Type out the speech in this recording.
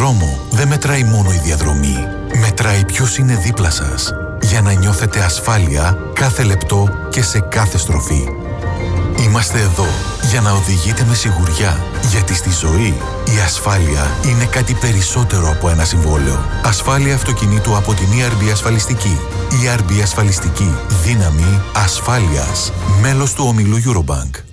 δρόμο δεν μετράει μόνο η διαδρομή. Μετράει ποιος είναι δίπλα σας, για να νιώθετε ασφάλεια κάθε λεπτό και σε κάθε στροφή. Είμαστε εδώ για να οδηγείτε με σιγουριά, γιατί στη ζωή η ασφάλεια είναι κάτι περισσότερο από ένα συμβόλαιο. Ασφάλεια αυτοκινήτου από την ERB Ασφαλιστική. ERB Ασφαλιστική. Δύναμη ασφάλειας. Μέλος του ομίλου Eurobank.